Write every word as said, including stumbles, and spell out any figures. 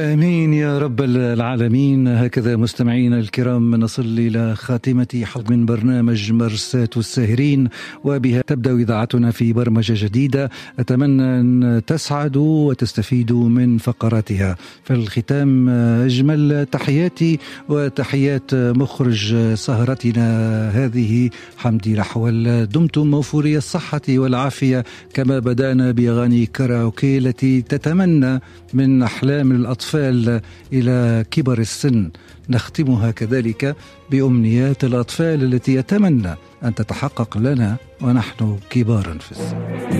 آمين يا رب العالمين. هكذا مستمعينا الكرام نصل إلى خاتمة حلقة من برنامج مرساة الساهرين، وبها تبدأ إذاعتنا في برمجة جديدة. أتمنى أن تسعدوا وتستفيدوا من فقراتها. في الختام أجمل تحياتي وتحيات مخرج سهرتنا هذه حمدي الأحول. دمتم موفوري الصحة والعافية، كما بدأنا بأغاني كاراوكي التي تتمنى من أحلام الأطفال إلى كبر السن. نختمها كذلك بأمنيات الأطفال التي يتمنى أن تتحقق لنا ونحن كبارا في السن.